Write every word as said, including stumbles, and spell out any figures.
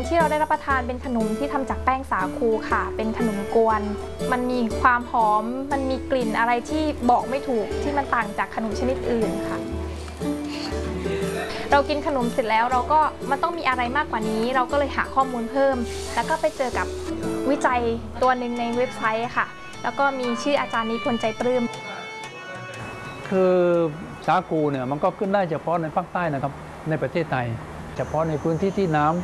ที่เราได้รับประทานเป็นขนมที่ทำจากแป้งสาคูค่ะเป็นขนมกวนมันมีความหอมมันมีกลิ่นอะไรที่บอกไม่ถูกที่มันต่างจากขนมชนิดอื่นค่ะเรากินขนมเสร็จแล้วเราก็มันต้องมีอะไรมากกว่านี้เราก็เลยหาข้อมูลเพิ่มแล้วก็ไปเจอกับวิจัยตัวหนึ่งในเว็บไซต์ค่ะแล้วก็มีชื่ออาจารย์นิพนธ์ใจปลื้มคือสาคูเนี่ยมันก็ขึ้นได้เฉพาะในภาคใต้นะครับในประเทศไทยเฉพาะในพื้นที่ที่น้